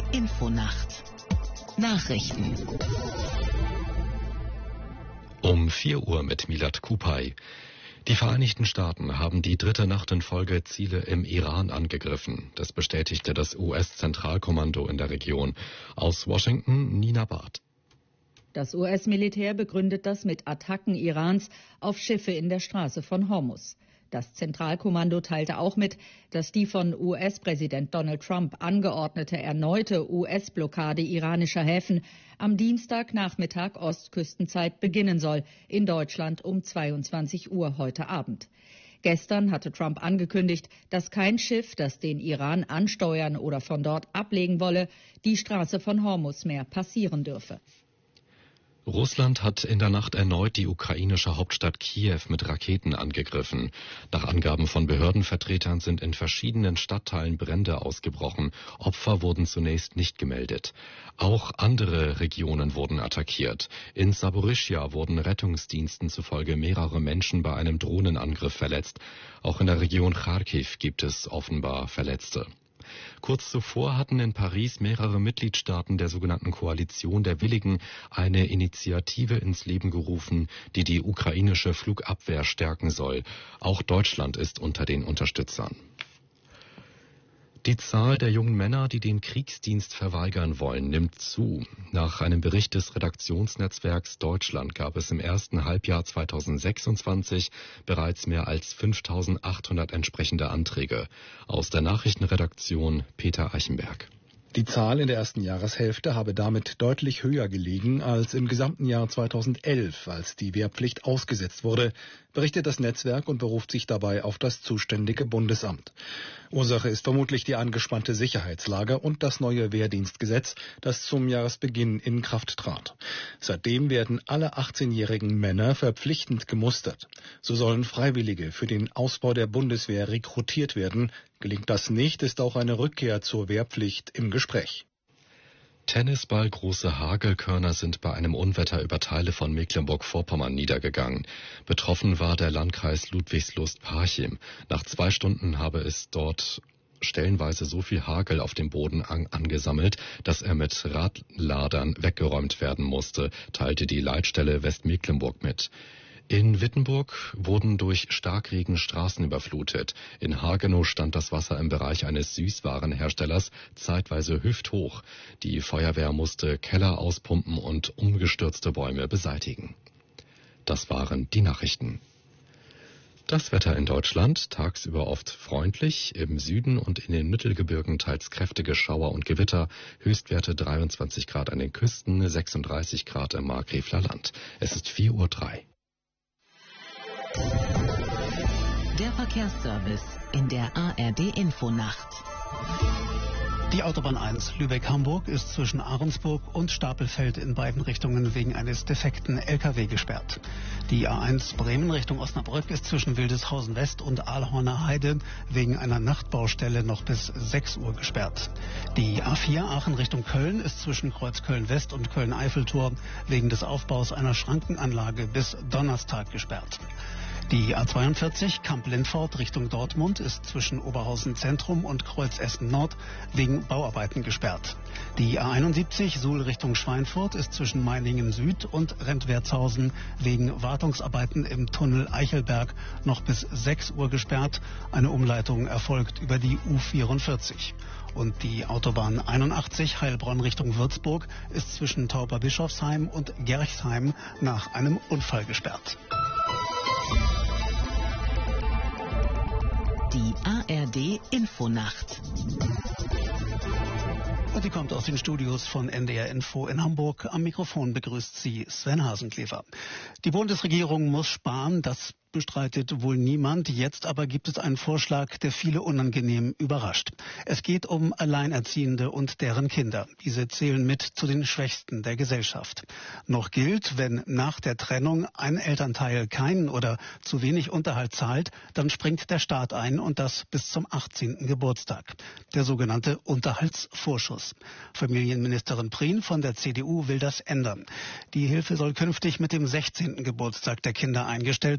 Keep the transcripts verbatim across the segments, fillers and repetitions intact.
Infonacht Nachrichten um vier Uhr mit Milad Kupay. Die Vereinigten Staaten haben die dritte Nacht in Folge Ziele im Iran angegriffen. Das bestätigte das U S-Zentralkommando in der Region. Aus Washington, Nina Barth. Das U S-Militär begründet das mit Attacken Irans auf Schiffe in der Straße von Hormuz. Das Zentralkommando teilte auch mit, dass die von U S-Präsident Donald Trump angeordnete erneute U S-Blockade iranischer Häfen am Dienstagnachmittag Ostküstenzeit beginnen soll, in Deutschland um zweiundzwanzig Uhr heute Abend. Gestern hatte Trump angekündigt, dass kein Schiff, das den Iran ansteuern oder von dort ablegen wolle, die Straße von Hormuz mehr passieren dürfe. Russland hat in der Nacht erneut die ukrainische Hauptstadt Kiew mit Raketen angegriffen. Nach Angaben von Behördenvertretern sind in verschiedenen Stadtteilen Brände ausgebrochen. Opfer wurden zunächst nicht gemeldet. Auch andere Regionen wurden attackiert. In Saporischschja wurden Rettungsdiensten zufolge mehrere Menschen bei einem Drohnenangriff verletzt. Auch in der Region Charkiw gibt es offenbar Verletzte. Kurz zuvor hatten in Paris mehrere Mitgliedstaaten der sogenannten Koalition der Willigen eine Initiative ins Leben gerufen, die die ukrainische Flugabwehr stärken soll. Auch Deutschland ist unter den Unterstützern. Die Zahl der jungen Männer, die den Kriegsdienst verweigern wollen, nimmt zu. Nach einem Bericht des Redaktionsnetzwerks Deutschland gab es im ersten Halbjahr zweitausendsechsundzwanzig bereits mehr als fünftausendachthundert entsprechende Anträge. Aus der Nachrichtenredaktion Peter Eichenberg. Die Zahl in der ersten Jahreshälfte habe damit deutlich höher gelegen als im gesamten Jahr zweitausendelf, als die Wehrpflicht ausgesetzt wurde, berichtet das Netzwerk und beruft sich dabei auf das zuständige Bundesamt. Ursache ist vermutlich die angespannte Sicherheitslage und das neue Wehrdienstgesetz, das zum Jahresbeginn in Kraft trat. Seitdem werden alle achtzehnjährigen Männer verpflichtend gemustert. So sollen Freiwillige für den Ausbau der Bundeswehr rekrutiert werden. Gelingt das nicht, ist auch eine Rückkehr zur Wehrpflicht im Gespräch. Tennisballgroße Hagelkörner sind bei einem Unwetter über Teile von Mecklenburg-Vorpommern niedergegangen. Betroffen war der Landkreis Ludwigslust-Parchim. Nach zwei Stunden habe es dort stellenweise so viel Hagel auf dem Boden an, angesammelt, dass er mit Radladern weggeräumt werden musste, teilte die Leitstelle Westmecklenburg mit. In Wittenburg wurden durch Starkregen Straßen überflutet. In Hagenow stand das Wasser im Bereich eines Süßwarenherstellers zeitweise hüfthoch. Die Feuerwehr musste Keller auspumpen und umgestürzte Bäume beseitigen. Das waren die Nachrichten. Das Wetter in Deutschland, tagsüber oft freundlich, im Süden und in den Mittelgebirgen teils kräftige Schauer und Gewitter, Höchstwerte dreiundzwanzig Grad an den Küsten, sechsunddreißig Grad im Markgräfler Land. Es ist vier Uhr drei. Der Verkehrsservice in der A R D-Infonacht. Die Autobahn eins Lübeck-Hamburg ist zwischen Ahrensburg und Stapelfeld in beiden Richtungen wegen eines defekten L K W gesperrt. Die A eins Bremen Richtung Osnabrück ist zwischen Wildeshausen West und Aalhorner Heide wegen einer Nachtbaustelle noch bis sechs Uhr gesperrt. Die A vier Aachen Richtung Köln ist zwischen Kreuzköln West und Köln-Eiffeltor wegen des Aufbaus einer Schrankenanlage bis Donnerstag gesperrt. Die A zweiundvierzig Kamp-Lindfort Richtung Dortmund ist zwischen Oberhausen Zentrum und Kreuz Essen Nord wegen Bauarbeiten gesperrt. Die A einundsiebzig Suhl Richtung Schweinfurt ist zwischen Meiningen Süd und Rentwertshausen wegen Wartungsarbeiten im Tunnel Eichelberg noch bis sechs Uhr gesperrt. Eine Umleitung erfolgt über die U vierundvierzig. Und die Autobahn einundachtzig Heilbronn Richtung Würzburg ist zwischen Tauberbischofsheim und Gerchsheim nach einem Unfall gesperrt. Die A R D-Infonacht. Und die kommt aus den Studios von N D R Info in Hamburg. Am Mikrofon begrüßt sie Sven Hasenklever. Die Bundesregierung muss sparen, das bestreitet wohl niemand. Jetzt aber gibt es einen Vorschlag, der viele unangenehm überrascht. Es geht um Alleinerziehende und deren Kinder. Diese zählen mit zu den Schwächsten der Gesellschaft. Noch gilt, wenn nach der Trennung ein Elternteil keinen oder zu wenig Unterhalt zahlt, dann springt der Staat ein und das bis zum achtzehnten Geburtstag. Der sogenannte Unterhaltsvorschuss. Familienministerin Prien von der C D U will das ändern. Die Hilfe soll künftig mit dem sechzehnten Geburtstag der Kinder eingestellt werden,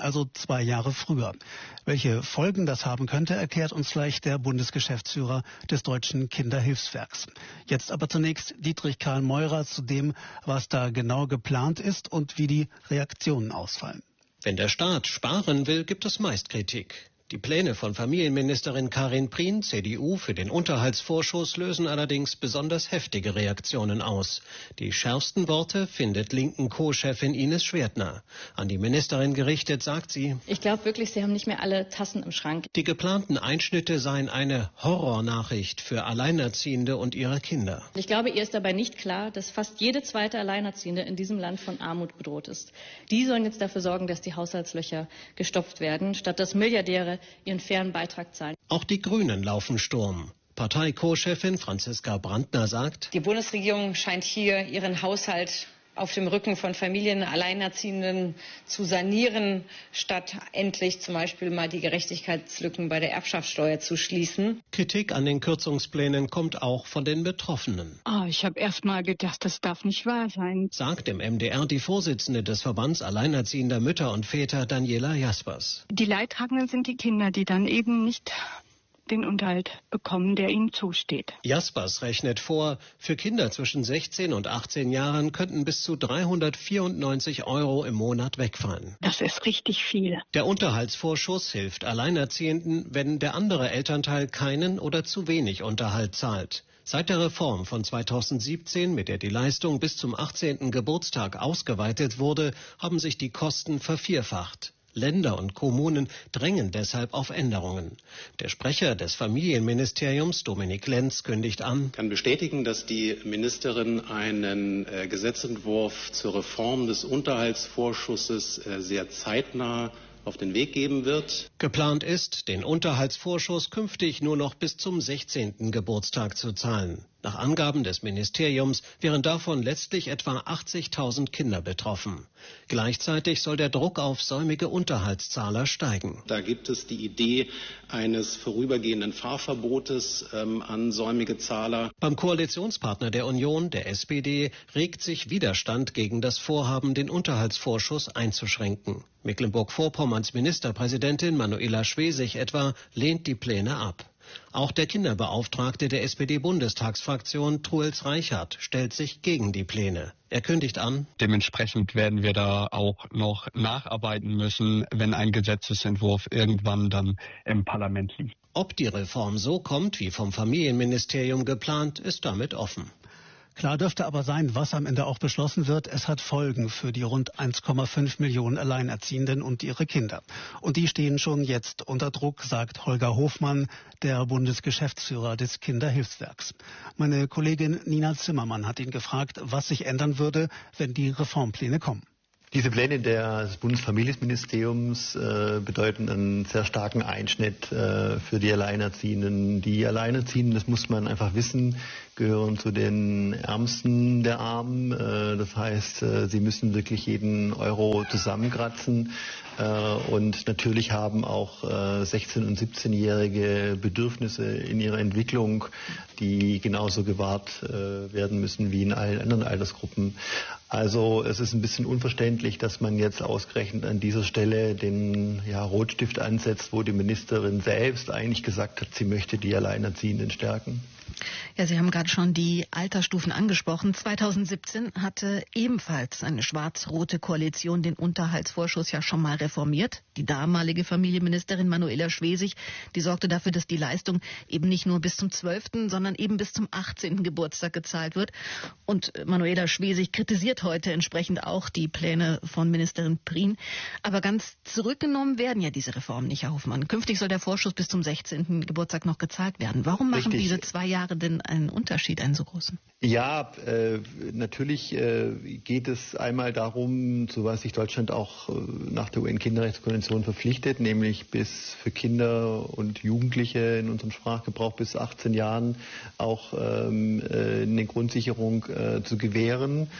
also zwei Jahre früher. Welche Folgen das haben könnte, erklärt uns gleich der Bundesgeschäftsführer des Deutschen Kinderhilfswerks. Jetzt aber zunächst Dietrich Karl Meurer zu dem, was da genau geplant ist und wie die Reaktionen ausfallen. Wenn der Staat sparen will, gibt es meist Kritik. Die Pläne von Familienministerin Karin Prien, C D U, für den Unterhaltsvorschuss lösen allerdings besonders heftige Reaktionen aus. Die schärfsten Worte findet linken Co-Chefin Ines Schwertner. An die Ministerin gerichtet sagt sie: Ich glaube wirklich, Sie haben nicht mehr alle Tassen im Schrank. Die geplanten Einschnitte seien eine Horrornachricht für Alleinerziehende und ihre Kinder. Ich glaube, ihr ist dabei nicht klar, dass fast jede zweite Alleinerziehende in diesem Land von Armut bedroht ist. Die sollen jetzt dafür sorgen, dass die Haushaltslöcher gestopft werden, statt dass Milliardäre ihren fairen Beitrag zahlen. Auch die Grünen laufen Sturm. Partei-Co-Chefin Franziska Brandner sagt: Die Bundesregierung scheint hier ihren Haushalt auf dem Rücken von Familien, Alleinerziehenden zu sanieren, statt endlich zum Beispiel mal die Gerechtigkeitslücken bei der Erbschaftssteuer zu schließen. Kritik an den Kürzungsplänen kommt auch von den Betroffenen. Oh, ich habe erst mal gedacht, das darf nicht wahr sein, sagt im M D R die Vorsitzende des Verbands Alleinerziehender Mütter und Väter, Daniela Jaspers. Die Leidtragenden sind die Kinder, die dann eben nicht den Unterhalt bekommen, der ihnen zusteht. Jaspers rechnet vor, für Kinder zwischen sechzehn und achtzehn Jahren könnten bis zu dreihundertvierundneunzig Euro im Monat wegfallen. Das ist richtig viel. Der Unterhaltsvorschuss hilft Alleinerziehenden, wenn der andere Elternteil keinen oder zu wenig Unterhalt zahlt. Seit der Reform von zweitausendsiebzehn, mit der die Leistung bis zum achtzehnten Geburtstag ausgeweitet wurde, haben sich die Kosten vervierfacht. Länder und Kommunen drängen deshalb auf Änderungen. Der Sprecher des Familienministeriums, Dominik Lenz, kündigt an: Ich kann bestätigen, dass die Ministerin einen äh, Gesetzentwurf zur Reform des Unterhaltsvorschusses äh, sehr zeitnah auf den Weg geben wird. Geplant ist, den Unterhaltsvorschuss künftig nur noch bis zum sechzehnten Geburtstag zu zahlen. Nach Angaben des Ministeriums wären davon letztlich etwa achtzigtausend Kinder betroffen. Gleichzeitig soll der Druck auf säumige Unterhaltszahler steigen. Da gibt es die Idee eines vorübergehenden Fahrverbotes ähm, an säumige Zahler. Beim Koalitionspartner der Union, der S P D, regt sich Widerstand gegen das Vorhaben, den Unterhaltsvorschuss einzuschränken. Mecklenburg-Vorpommerns Ministerpräsidentin Manuela Schwesig etwa lehnt die Pläne ab. Auch der Kinderbeauftragte der S P D-Bundestagsfraktion, Truels Reichert, stellt sich gegen die Pläne. Er kündigt an: Dementsprechend werden wir da auch noch nacharbeiten müssen, wenn ein Gesetzesentwurf irgendwann dann im Parlament liegt. Ob die Reform so kommt, wie vom Familienministerium geplant, ist damit offen. Klar dürfte aber sein, was am Ende auch beschlossen wird. Es hat Folgen für die rund eins Komma fünf Millionen Alleinerziehenden und ihre Kinder. Und die stehen schon jetzt unter Druck, sagt Holger Hofmann, der Bundesgeschäftsführer des Kinderhilfswerks. Meine Kollegin Nina Zimmermann hat ihn gefragt, was sich ändern würde, wenn die Reformpläne kommen. Diese Pläne des Bundesfamilienministeriums äh, bedeuten einen sehr starken Einschnitt äh, für die Alleinerziehenden. Die Alleinerziehenden, das muss man einfach wissen, gehören zu den Ärmsten der Armen. Äh, das heißt, äh, sie müssen wirklich jeden Euro zusammenkratzen. Äh, und natürlich haben auch äh, sechzehn- und siebzehnjährige Bedürfnisse in ihrer Entwicklung, die genauso gewahrt äh, werden müssen wie in allen anderen Altersgruppen. Also es ist ein bisschen unverständlich, dass man jetzt ausgerechnet an dieser Stelle den ja, Rotstift ansetzt, wo die Ministerin selbst eigentlich gesagt hat, sie möchte die Alleinerziehenden stärken. Ja, Sie haben gerade schon die Altersstufen angesprochen. zweitausendsiebzehn hatte ebenfalls eine schwarz-rote Koalition den Unterhaltsvorschuss ja schon mal reformiert. Die damalige Familienministerin Manuela Schwesig, die sorgte dafür, dass die Leistung eben nicht nur bis zum zwölften, sondern eben bis zum achtzehnten Geburtstag gezahlt wird. Und Manuela Schwesig kritisiert heute entsprechend auch die Pläne von Ministerin Prien. Aber ganz zurückgenommen werden ja diese Reformen nicht, Herr Hofmann. Künftig soll der Vorschuss bis zum sechzehnten Geburtstag noch gezahlt werden. Warum machen Richtig. diese zwei Jahre denn einen Unterschied, einen so großen? Ja, äh, natürlich äh, geht es einmal darum, zu was sich Deutschland auch äh, nach der U N-Kinderrechtskonvention verpflichtet, nämlich bis für Kinder und Jugendliche in unserem Sprachgebrauch bis achtzehn Jahren auch ähm, äh, eine Grundsicherung äh, zu gewähren. Und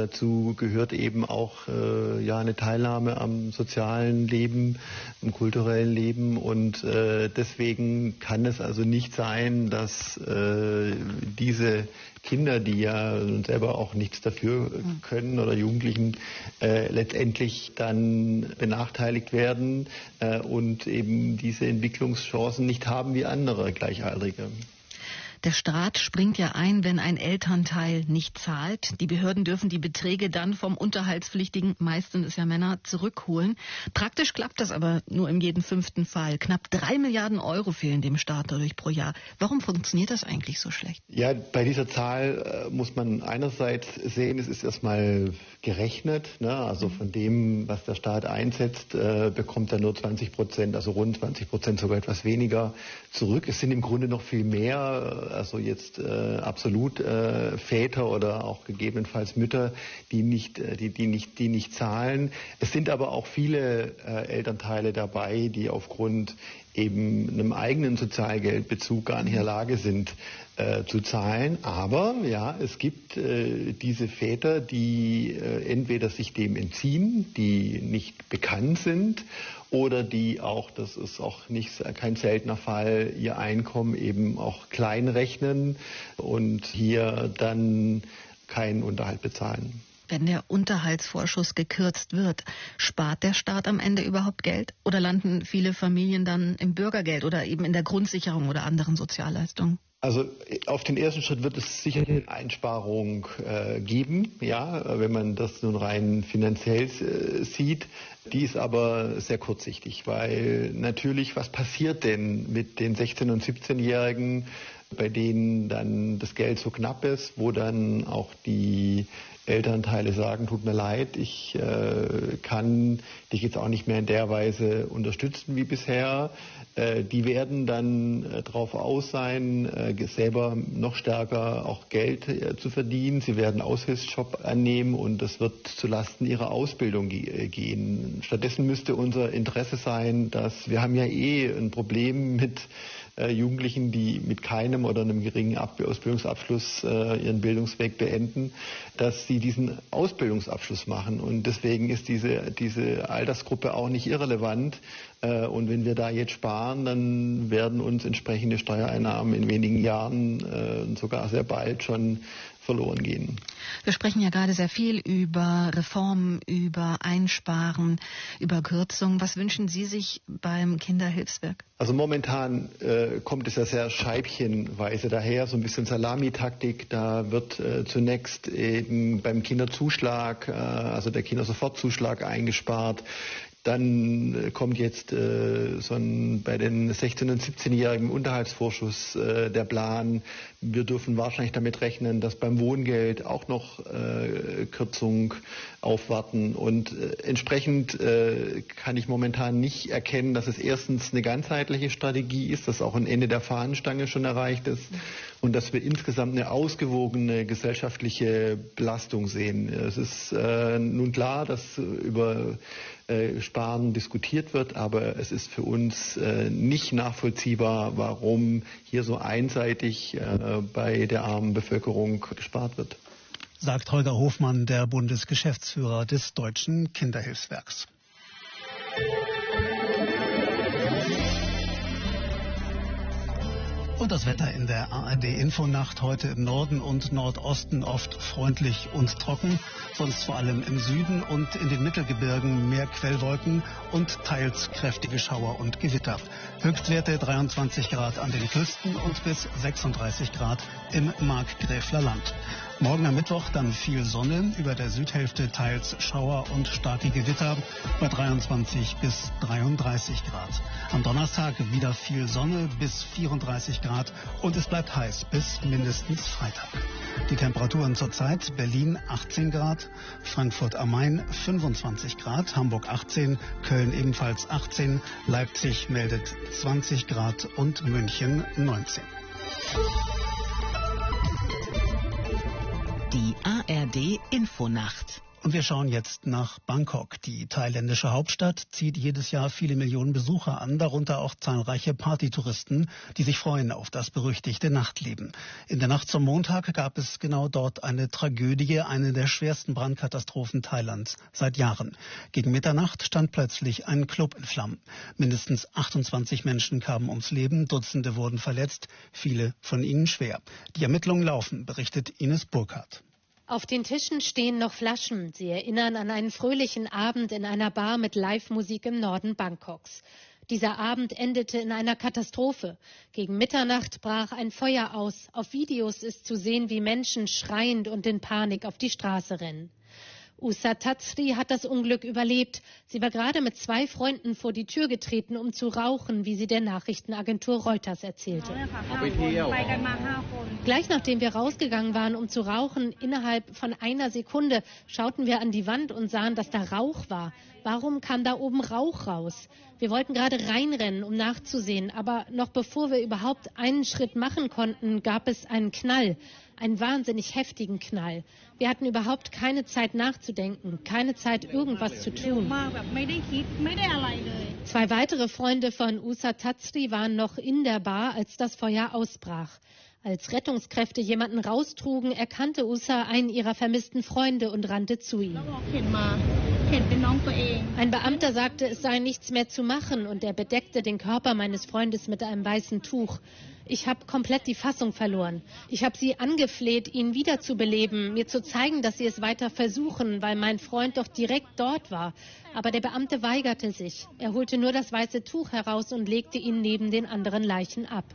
dazu gehört eben auch äh, ja eine Teilnahme am sozialen Leben, am kulturellen Leben. Und äh, deswegen kann es also nicht sein, dass äh, diese Kinder, die ja selber auch nichts dafür können, oder Jugendlichen äh, letztendlich dann benachteiligt werden äh, und eben diese Entwicklungschancen nicht haben wie andere Gleichaltrige. Der Staat springt ja ein, wenn ein Elternteil nicht zahlt. Die Behörden dürfen die Beträge dann vom Unterhaltspflichtigen, meistens ist ja Männer, zurückholen. Praktisch klappt das aber nur in jedem fünften Fall. Knapp drei Milliarden Euro fehlen dem Staat dadurch pro Jahr. Warum funktioniert das eigentlich so schlecht? Ja, bei dieser Zahl äh, muss man einerseits sehen, es ist erstmal gerechnet. Ne? Also von dem, was der Staat einsetzt, äh, bekommt er nur zwanzig Prozent, also rund zwanzig Prozent, sogar etwas weniger zurück. Es sind im Grunde noch viel mehr, also jetzt äh, absolut äh, Väter oder auch gegebenenfalls Mütter, die nicht, die, die nicht, die nicht zahlen. Es sind aber auch viele äh, Elternteile dabei, die aufgrund eben einem eigenen Sozialgeldbezug gar nicht in der Lage sind äh, zu zahlen. Aber ja, es gibt äh, diese Väter, die äh, entweder sich dem entziehen, die nicht bekannt sind, oder die auch, das ist auch nicht kein seltener Fall, ihr Einkommen eben auch klein rechnen und hier dann keinen Unterhalt bezahlen. Wenn der Unterhaltsvorschuss gekürzt wird, spart der Staat am Ende überhaupt Geld? Oder landen viele Familien dann im Bürgergeld oder eben in der Grundsicherung oder anderen Sozialleistungen? Also auf den ersten Schritt wird es sicherlich eine Einsparung äh, geben, ja, wenn man das nun rein finanziell äh, sieht. Die ist aber sehr kurzsichtig, weil natürlich, was passiert denn mit den sechzehn- und siebzehnjährigen, bei denen dann das Geld so knapp ist, wo dann auch die Elternteile sagen, tut mir leid, ich äh, kann dich jetzt auch nicht mehr in der Weise unterstützen wie bisher. Äh, die werden dann äh, darauf aus sein, äh, selber noch stärker auch Geld äh, zu verdienen. Sie werden Aushilfsjob annehmen und das wird zulasten ihrer Ausbildung ge- gehen. Stattdessen müsste unser Interesse sein, dass wir haben ja eh ein Problem mit Äh, Jugendlichen, die mit keinem oder einem geringen Ab- Ausbildungsabschluss äh, ihren Bildungsweg beenden, dass sie diesen Ausbildungsabschluss machen. Und deswegen ist diese, diese Altersgruppe auch nicht irrelevant. Äh, und wenn wir da jetzt sparen, dann werden uns entsprechende Steuereinnahmen in wenigen Jahren äh, sogar sehr bald schon verloren gehen. Wir sprechen ja gerade sehr viel über Reformen, über Einsparen, über Kürzungen. Was wünschen Sie sich beim Kinderhilfswerk? Also momentan äh, kommt es ja sehr scheibchenweise daher, so ein bisschen Salamitaktik. Da wird äh, zunächst eben beim Kinderzuschlag, äh, also der Kindersofortzuschlag eingespart. Dann kommt jetzt äh, so ein, bei den sechzehn- und siebzehnjährigen Unterhaltsvorschuss äh, der Plan. Wir dürfen wahrscheinlich damit rechnen, dass beim Wohngeld auch noch äh, Kürzung aufwarten. Und äh, entsprechend äh, kann ich momentan nicht erkennen, dass es erstens eine ganzheitliche Strategie ist, dass auch ein Ende der Fahnenstange schon erreicht ist und dass wir insgesamt eine ausgewogene gesellschaftliche Belastung sehen. Es ist äh, nun klar, dass über äh, Sparen diskutiert wird, aber es ist für uns äh, nicht nachvollziehbar, warum hier so einseitig äh, bei der armen Bevölkerung gespart wird. Sagt Holger Hofmann, der Bundesgeschäftsführer des Deutschen Kinderhilfswerks. Und das Wetter in der A R D-Infonacht heute im Norden und Nordosten oft freundlich und trocken, sonst vor allem im Süden und in den Mittelgebirgen mehr Quellwolken und teils kräftige Schauer und Gewitter. Höchstwerte dreiundzwanzig Grad an den Küsten und bis sechsunddreißig Grad im Markgräfler Land. Morgen am Mittwoch dann viel Sonne, über der Südhälfte teils Schauer und starke Gewitter bei dreiundzwanzig bis dreiunddreißig Grad. Am Donnerstag wieder viel Sonne bis vierunddreißig Grad und es bleibt heiß bis mindestens Freitag. Die Temperaturen zurzeit: Berlin achtzehn Grad, Frankfurt am Main fünfundzwanzig Grad, Hamburg achtzehn, Köln ebenfalls achtzehn, Leipzig meldet zwanzig Grad und München neunzehn. Die A R D Infonacht Und wir schauen jetzt nach Bangkok. Die thailändische Hauptstadt zieht jedes Jahr viele Millionen Besucher an, darunter auch zahlreiche Partytouristen, die sich freuen auf das berüchtigte Nachtleben. In der Nacht zum Montag gab es genau dort eine Tragödie, eine der schwersten Brandkatastrophen Thailands seit Jahren. Gegen Mitternacht stand plötzlich ein Club in Flammen. Mindestens achtundzwanzig Menschen kamen ums Leben, Dutzende wurden verletzt, viele von ihnen schwer. Die Ermittlungen laufen, berichtet Ines Burkhardt. Auf den Tischen stehen noch Flaschen. Sie erinnern an einen fröhlichen Abend in einer Bar mit Live-Musik im Norden Bangkoks. Dieser Abend endete in einer Katastrophe. Gegen Mitternacht brach ein Feuer aus. Auf Videos ist zu sehen, wie Menschen schreiend und in Panik auf die Straße rennen. Usa Tatsri hat das Unglück überlebt. Sie war gerade mit zwei Freunden vor die Tür getreten, um zu rauchen, wie sie der Nachrichtenagentur Reuters erzählte. Gleich nachdem wir rausgegangen waren, um zu rauchen, innerhalb von einer Sekunde schauten wir an die Wand und sahen, dass da Rauch war. Warum kam da oben Rauch raus? Wir wollten gerade reinrennen, um nachzusehen, aber noch bevor wir überhaupt einen Schritt machen konnten, gab es einen Knall. Einen wahnsinnig heftigen Knall. Wir hatten überhaupt keine Zeit nachzudenken, keine Zeit, irgendwas zu tun. Zwei weitere Freunde von Usa Tatsri waren noch in der Bar, als das Feuer ausbrach. Als Rettungskräfte jemanden raustrugen, erkannte Usa einen ihrer vermissten Freunde und rannte zu ihm. Ein Beamter sagte, es sei nichts mehr zu machen, und er bedeckte den Körper meines Freundes mit einem weißen Tuch. Ich habe komplett die Fassung verloren. Ich habe sie angefleht, ihn wiederzubeleben, mir zu zeigen, dass sie es weiter versuchen, weil mein Freund doch direkt dort war. Aber der Beamte weigerte sich. Er holte nur das weiße Tuch heraus und legte ihn neben den anderen Leichen ab.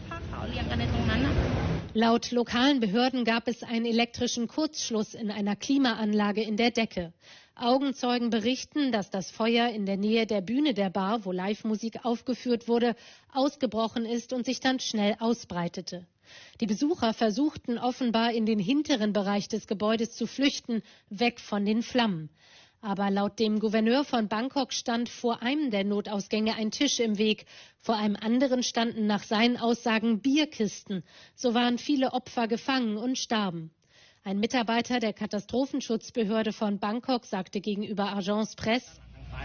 Laut lokalen Behörden gab es einen elektrischen Kurzschluss in einer Klimaanlage in der Decke. Augenzeugen berichten, dass das Feuer in der Nähe der Bühne der Bar, wo Live-Musik aufgeführt wurde, ausgebrochen ist und sich dann schnell ausbreitete. Die Besucher versuchten offenbar in den hinteren Bereich des Gebäudes zu flüchten, weg von den Flammen. Aber laut dem Gouverneur von Bangkok stand vor einem der Notausgänge ein Tisch im Weg. Vor einem anderen standen nach seinen Aussagen Bierkisten. So waren viele Opfer gefangen und starben. Ein Mitarbeiter der Katastrophenschutzbehörde von Bangkok sagte gegenüber Agence Presse: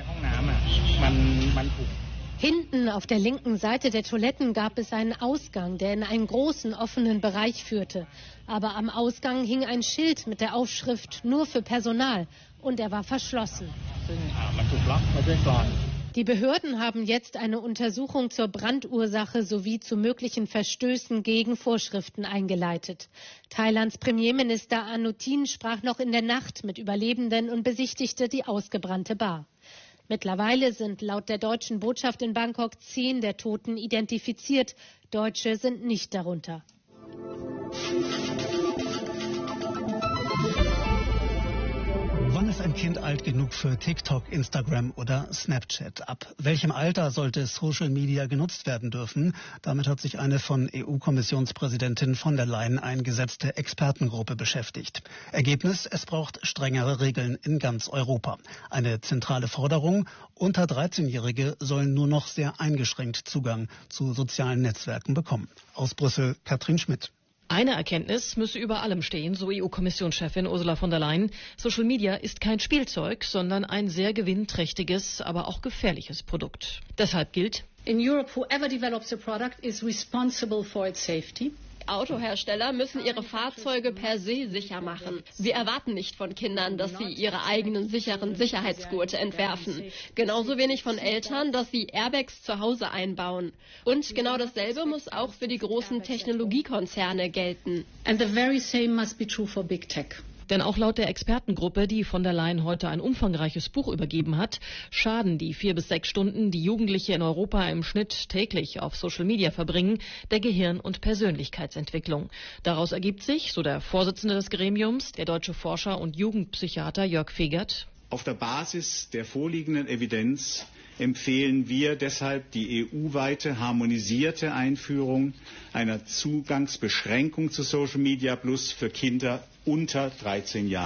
Hinten auf der linken Seite der Toiletten gab es einen Ausgang, der in einen großen offenen Bereich führte. Aber am Ausgang hing ein Schild mit der Aufschrift "Nur für Personal" und er war verschlossen. Die Behörden haben jetzt eine Untersuchung zur Brandursache sowie zu möglichen Verstößen gegen Vorschriften eingeleitet. Thailands Premierminister Anutin sprach noch in der Nacht mit Überlebenden und besichtigte die ausgebrannte Bar. Mittlerweile sind laut der deutschen Botschaft in Bangkok zehn der Toten identifiziert. Deutsche sind nicht darunter. Wann ist ein Kind alt genug für TikTok, Instagram oder Snapchat? Ab welchem Alter sollte Social Media genutzt werden dürfen? Damit hat sich eine von E U-Kommissionspräsidentin von der Leyen eingesetzte Expertengruppe beschäftigt. Ergebnis: Es braucht strengere Regeln in ganz Europa. Eine zentrale Forderung: Unter dreizehnjährige sollen nur noch sehr eingeschränkt Zugang zu sozialen Netzwerken bekommen. Aus Brüssel, Katrin Schmidt. Eine Erkenntnis müsse über allem stehen, so E U-Kommissionschefin Ursula von der Leyen. Social Media ist kein Spielzeug, sondern ein sehr gewinnträchtiges, aber auch gefährliches Produkt. Deshalb gilt: In Europe, whoever develops a product is responsible for its safety. Autohersteller müssen ihre Fahrzeuge per se sicher machen. Wir erwarten nicht von Kindern, dass sie ihre eigenen sicheren Sicherheitsgurte entwerfen. Genauso wenig von Eltern, dass sie Airbags zu Hause einbauen. Und genau dasselbe muss auch für die großen Technologiekonzerne gelten. And the very same must be true for big tech. Denn auch laut der Expertengruppe, die von der Leyen heute ein umfangreiches Buch übergeben hat, schaden die vier bis sechs Stunden, die Jugendliche in Europa im Schnitt täglich auf Social Media verbringen, der Gehirn- und Persönlichkeitsentwicklung. Daraus ergibt sich, so der Vorsitzende des Gremiums, der deutsche Forscher und Jugendpsychiater Jörg Fegert: Auf der Basis der vorliegenden Evidenz empfehlen wir deshalb die E U-weite harmonisierte Einführung einer Zugangsbeschränkung zu Social Media Plus für Kinder unter dreizehn Jahren.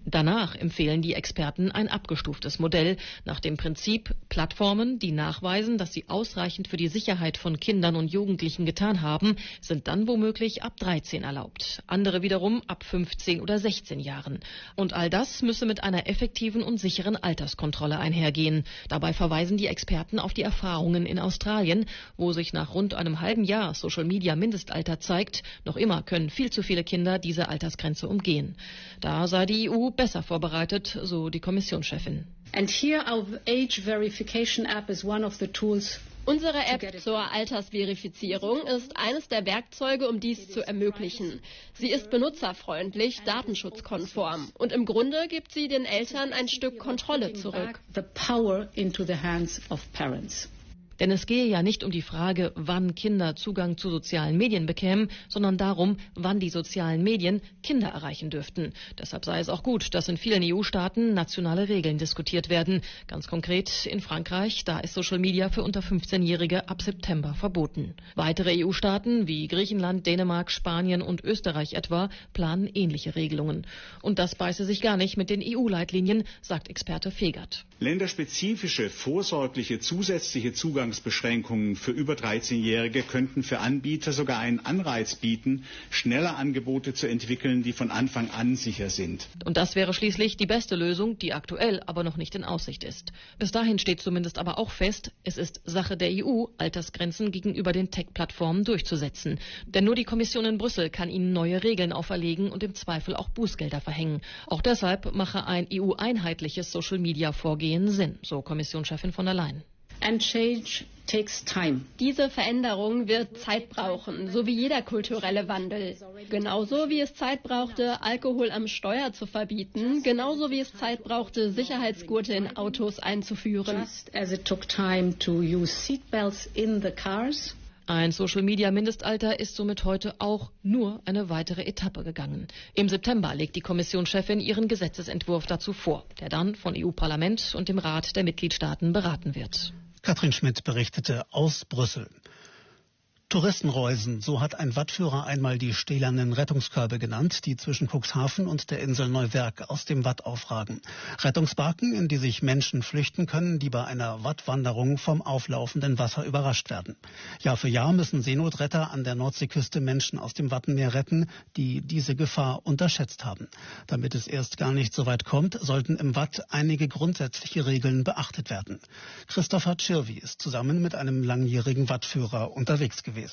Danach empfehlen die Experten ein abgestuftes Modell nach dem Prinzip, Plattformen, die nachweisen, dass sie ausreichend für die Sicherheit von Kindern und Jugendlichen getan haben, sind dann womöglich ab dreizehn erlaubt. Andere wiederum ab fünfzehn oder sechzehn Jahren. Und all das müsse mit einer effektiven und sicheren Alterskontrolle einhergehen. Dabei verweisen die Experten auf die Erfahrungen in Australien, wo sich nach rund einem halben Jahr Social-Media-Mindestalter zeigt, noch immer können viel zu viele Kinder diese Altersgrenze umgehen. Da sei die E U besser vorbereitet, so die Kommissionschefin. And here our age verification app is one of the tools. Unsere App zur Altersverifizierung ist eines der Werkzeuge, um dies zu ermöglichen. Sie ist benutzerfreundlich, datenschutzkonform und im Grunde gibt sie den Eltern ein Stück Kontrolle zurück. The power into the hands of parents. Denn es gehe ja nicht um die Frage, wann Kinder Zugang zu sozialen Medien bekämen, sondern darum, wann die sozialen Medien Kinder erreichen dürften. Deshalb sei es auch gut, dass in vielen E U-Staaten nationale Regeln diskutiert werden. Ganz konkret in Frankreich, da ist Social Media für unter fünfzehnjährige ab September verboten. Weitere E U-Staaten wie Griechenland, Dänemark, Spanien und Österreich etwa planen ähnliche Regelungen. Und das beiße sich gar nicht mit den E U-Leitlinien, sagt Experte Fegert. Länderspezifische, vorsorgliche, zusätzliche Zugangsbeschränkungen für über dreizehnjährige könnten für Anbieter sogar einen Anreiz bieten, schneller Angebote zu entwickeln, die von Anfang an sicher sind. Und das wäre schließlich die beste Lösung, die aktuell aber noch nicht in Aussicht ist. Bis dahin steht zumindest aber auch fest, es ist Sache der E U, Altersgrenzen gegenüber den Tech-Plattformen durchzusetzen. Denn nur die Kommission in Brüssel kann ihnen neue Regeln auferlegen und im Zweifel auch Bußgelder verhängen. Auch deshalb mache ein E U-einheitliches Social-Media-Vorgehen Sinn, so Kommissionschefin von der Leyen. And change takes time. Diese Veränderung wird Zeit brauchen, so wie jeder kulturelle Wandel. Genauso wie es Zeit brauchte, Alkohol am Steuer zu verbieten, genauso wie es Zeit brauchte, Sicherheitsgurte in Autos einzuführen. Just as it took time to use seatbelts in the cars. Ein Social-Media-Mindestalter ist somit heute auch nur eine weitere Etappe gegangen. Im September legt die Kommissionschefin ihren Gesetzesentwurf dazu vor, der dann von E U-Parlament und dem Rat der Mitgliedstaaten beraten wird. Katrin Schmidt berichtete aus Brüssel. Touristenreusen, so hat ein Wattführer einmal die stählernen Rettungskörbe genannt, die zwischen Cuxhaven und der Insel Neuwerk aus dem Watt aufragen. Rettungsbarken, in die sich Menschen flüchten können, die bei einer Wattwanderung vom auflaufenden Wasser überrascht werden. Jahr für Jahr müssen Seenotretter an der Nordseeküste Menschen aus dem Wattenmeer retten, die diese Gefahr unterschätzt haben. Damit es erst gar nicht so weit kommt, sollten im Watt einige grundsätzliche Regeln beachtet werden. Christopher Tschirvi ist zusammen mit einem langjährigen Wattführer unterwegs gewesen.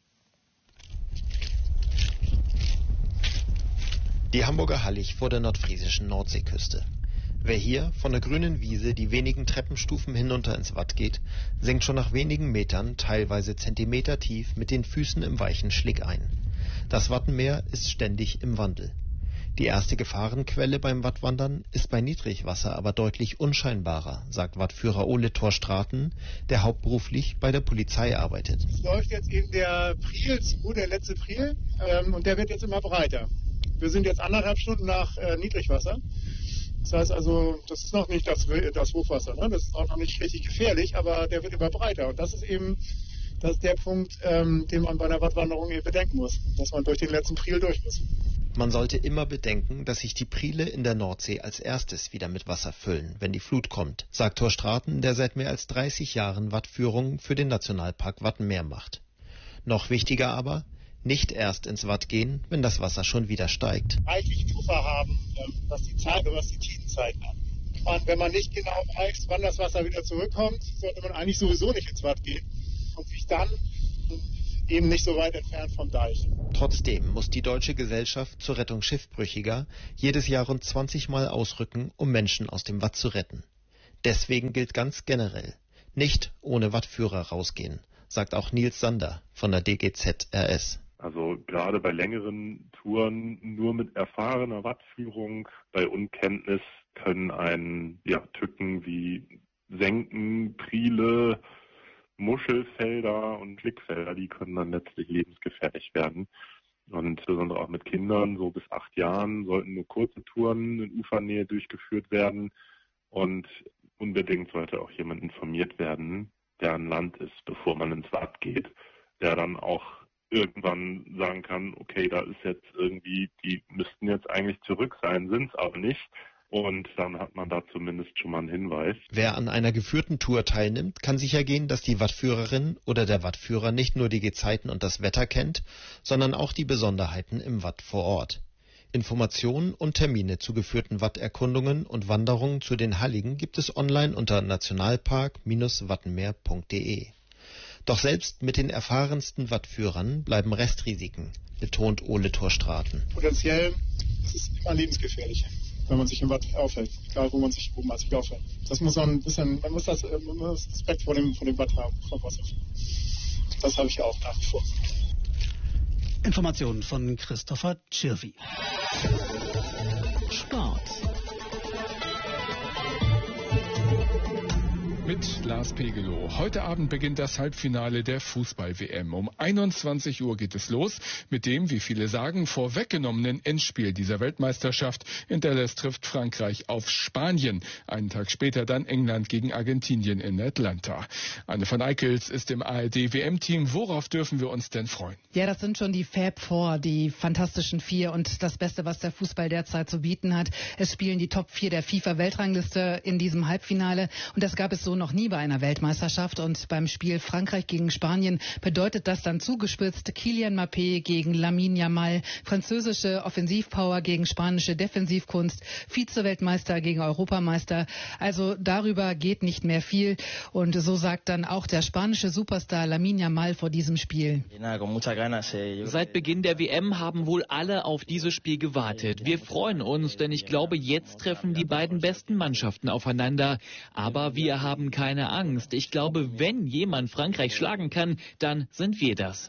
Die Hamburger Hallig vor der nordfriesischen Nordseeküste. Wer hier von der grünen Wiese die wenigen Treppenstufen hinunter ins Watt geht, sinkt schon nach wenigen Metern, teilweise Zentimeter tief, mit den Füßen im weichen Schlick ein. Das Wattenmeer ist ständig im Wandel. Die erste Gefahrenquelle beim Wattwandern ist bei Niedrigwasser aber deutlich unscheinbarer, sagt Wattführer Ole Torstraten, der hauptberuflich bei der Polizei arbeitet. Es läuft jetzt eben der Priel zu, der letzte Priel, ähm, und der wird jetzt immer breiter. Wir sind jetzt anderthalb Stunden nach äh, Niedrigwasser. Das heißt also, das ist noch nicht das, das Hochwasser, ne? Das ist auch noch nicht richtig gefährlich, aber der wird immer breiter. Und das ist eben das ist der Punkt, ähm, den man bei einer Wattwanderung eben bedenken muss, dass man durch den letzten Priel durch muss. Man sollte immer bedenken, dass sich die Priele in der Nordsee als erstes wieder mit Wasser füllen, wenn die Flut kommt, sagt Torstraten, der seit mehr als dreißig Jahren Wattführung für den Nationalpark Wattenmeer macht. Noch wichtiger aber, nicht erst ins Watt gehen, wenn das Wasser schon wieder steigt. Reichlich Puffer haben, was die Zeit und was die Tiefenzeiten an. Und wenn man nicht genau weiß, wann das Wasser wieder zurückkommt, sollte man eigentlich sowieso nicht ins Watt gehen und sich dann eben nicht so weit entfernt vom Deich. Trotzdem muss die Deutsche Gesellschaft zur Rettung Schiffbrüchiger jedes Jahr rund zwanzig Mal ausrücken, um Menschen aus dem Watt zu retten. Deswegen gilt ganz generell, nicht ohne Wattführer rausgehen, sagt auch Nils Sander von der D G Z R S. Also gerade bei längeren Touren nur mit erfahrener Wattführung, bei Unkenntnis können einen ja, Tücken wie Senken, Priele, Muschelfelder und Blickfelder, die können dann letztlich lebensgefährlich werden. Und insbesondere auch mit Kindern, so bis acht Jahren, sollten nur kurze Touren in Ufernähe durchgeführt werden. Und unbedingt sollte auch jemand informiert werden, der an Land ist, bevor man ins Watt geht, der dann auch irgendwann sagen kann, okay, da ist jetzt irgendwie, die müssten jetzt eigentlich zurück sein, sind es aber nicht. Und dann hat man da zumindest schon mal einen Hinweis. Wer an einer geführten Tour teilnimmt, kann sicher gehen, dass die Wattführerin oder der Wattführer nicht nur die Gezeiten und das Wetter kennt, sondern auch die Besonderheiten im Watt vor Ort. Informationen und Termine zu geführten Watterkundungen und Wanderungen zu den Halligen gibt es online unter nationalpark Bindestrich wattenmeer Punkt de. Doch selbst mit den erfahrensten Wattführern bleiben Restrisiken, betont Ole Torstraten. Potenziell ist es immer lebensgefährlich, wenn man sich im Watt aufhält, egal wo man sich, wo man sich aufhält. Das muss man ein bisschen, man muss das, man muss Respekt vor dem, vor dem Watt haben, vor Wasser. Das habe ich auch nach wie vor. Informationen von Christopher Tschirvi. Sport. Mit Lars Pegelow. Heute Abend beginnt das Halbfinale der Fußball-W M. Um einundzwanzig Uhr geht es los mit dem, wie viele sagen, vorweggenommenen Endspiel dieser Weltmeisterschaft. In Dallas trifft Frankreich auf Spanien. Einen Tag später dann England gegen Argentinien in Atlanta. Anne van Eickels ist im A R D-W M-Team. Worauf dürfen wir uns denn freuen? Ja, das sind schon die Fab Four, die fantastischen Vier und das Beste, was der Fußball derzeit zu bieten hat. Es spielen die Top Vier der FIFA-Weltrangliste in diesem Halbfinale und das gab es so noch nie bei einer Weltmeisterschaft. Und beim Spiel Frankreich gegen Spanien bedeutet das dann zugespitzt Kylian Mbappé gegen Lamine Yamal, französische Offensivpower gegen spanische Defensivkunst, Vize-Weltmeister gegen Europameister. Also darüber geht nicht mehr viel. Und so sagt dann auch der spanische Superstar Lamine Yamal vor diesem Spiel. Seit Beginn der W M haben wohl alle auf dieses Spiel gewartet. Wir freuen uns, denn ich glaube, jetzt treffen die beiden besten Mannschaften aufeinander. Aber wir haben keine Angst. Ich glaube, wenn jemand Frankreich schlagen kann, dann sind wir das.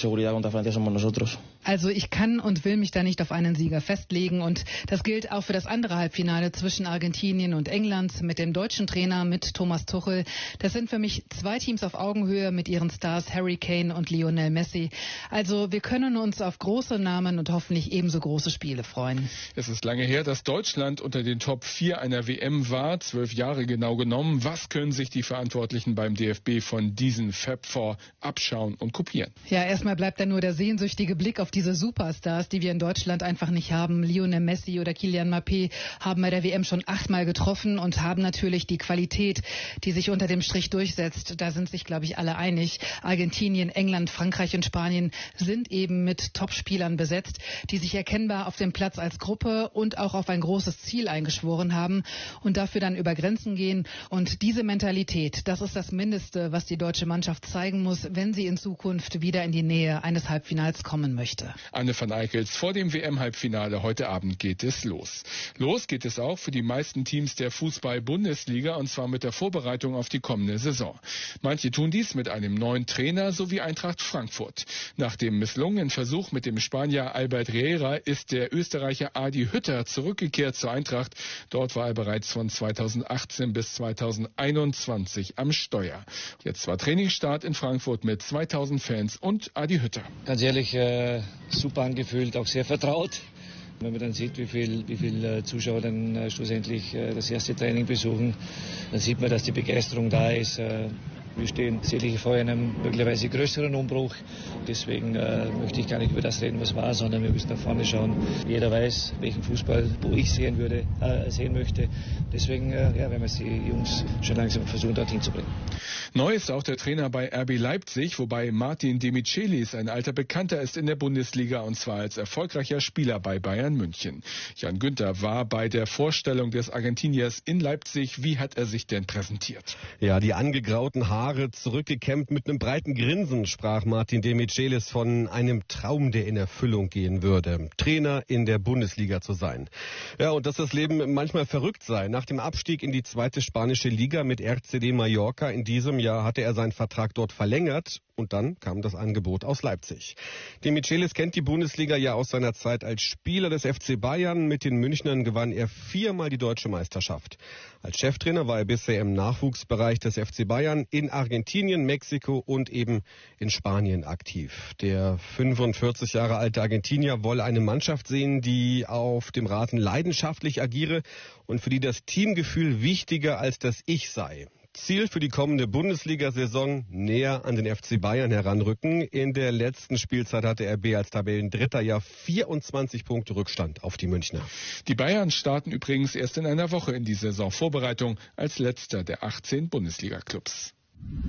Also ich kann und will mich da nicht auf einen Sieger festlegen und das gilt auch für das andere Halbfinale zwischen Argentinien und England mit dem deutschen Trainer, mit Thomas Tuchel. Das sind für mich zwei Teams auf Augenhöhe mit ihren Stars Harry Kane und Lionel Messi. Also wir können uns auf große Namen und hoffentlich ebenso große Spiele freuen. Es ist lange her, dass Deutschland unter den Top vier einer W M war, zwölf Jahre genau genommen. Was können sich die Verantwortlichen beim D F B von diesen Fab Four abschauen und kopieren? Ja, erstmal bleibt da nur der sehnsüchtige Blick auf diese Superstars, die wir in Deutschland einfach nicht haben. Lionel Messi oder Kylian Mbappé haben bei der W M schon achtmal getroffen und haben natürlich die Qualität, die sich unter dem Strich durchsetzt. Da sind sich, glaube ich, alle einig. Argentinien, England, Frankreich und Spanien sind eben mit Topspielern besetzt, die sich erkennbar auf dem Platz als Gruppe und auch auf ein großes Ziel eingeschworen haben und dafür dann über Grenzen gehen. Und diese Mentalität, das ist das Mindeste, was die deutsche Mannschaft zeigen muss, wenn sie in Zukunft wieder in die Nähe eines Halbfinals kommen möchte. Anne van Eickels, vor dem W M-Halbfinale heute Abend geht es los. Los geht es auch für die meisten Teams der Fußball-Bundesliga und zwar mit der Vorbereitung auf die kommende Saison. Manche tun dies mit einem neuen Trainer sowie Eintracht Frankfurt. Nach dem misslungenen Versuch mit dem Spanier Albert Riera ist der Österreicher Adi Hütter zurückgekehrt zur Eintracht. Dort war er bereits von zweitausendachtzehn bis zweitausendeinundzwanzig am Steuer. Jetzt war Trainingsstart in Frankfurt mit zweitausend Fans und Adi Hütter. Ganz ehrlich, äh, super angefühlt, auch sehr vertraut. Wenn man dann sieht, wie viel, wie viel äh, Zuschauer dann äh, schlussendlich äh, das erste Training besuchen, dann sieht man, dass die Begeisterung da ist. Äh, Wir stehen sicherlich vor einem möglicherweise größeren Umbruch. Deswegen äh, möchte ich gar nicht über das reden, was war, sondern wir müssen nach vorne schauen. Jeder weiß, welchen Fußball, wo ich sehen würde, äh, sehen möchte. Deswegen äh, ja, werden wir die Jungs schon langsam versuchen, dorthin zu bringen. Neu ist auch der Trainer bei R B Leipzig, wobei Martin Demichelis ein alter Bekannter ist in der Bundesliga und zwar als erfolgreicher Spieler bei Bayern München. Jan Günther war bei der Vorstellung des Argentiniers in Leipzig. Wie hat er sich denn präsentiert? Ja, die angegrauten Haare zurückgekämmt mit einem breiten Grinsen sprach Martin Demichelis von einem Traum, der in Erfüllung gehen würde, Trainer in der Bundesliga zu sein. Ja, und dass das Leben manchmal verrückt sei. Nach dem Abstieg in die zweite spanische Liga mit R C D Mallorca in diesem Jahr hatte er seinen Vertrag dort verlängert und dann kam das Angebot aus Leipzig. Demichelis kennt die Bundesliga ja aus seiner Zeit als Spieler des F C Bayern. Mit den Münchnern gewann er viermal die deutsche Meisterschaft. Als Cheftrainer war er bisher im Nachwuchsbereich des F C Bayern in Argentinien, Mexiko und eben in Spanien aktiv. Der fünfundvierzig Jahre alte Argentinier wolle eine Mannschaft sehen, die auf dem Rasen leidenschaftlich agiere und für die das Teamgefühl wichtiger als das Ich sei. Ziel für die kommende Bundesliga-Saison: näher an den F C Bayern heranrücken. In der letzten Spielzeit hatte R B als Tabellendritter ja vierundzwanzig Punkte Rückstand auf die Münchner. Die Bayern starten übrigens erst in einer Woche in die Saisonvorbereitung als letzter der achtzehn Bundesliga-Clubs.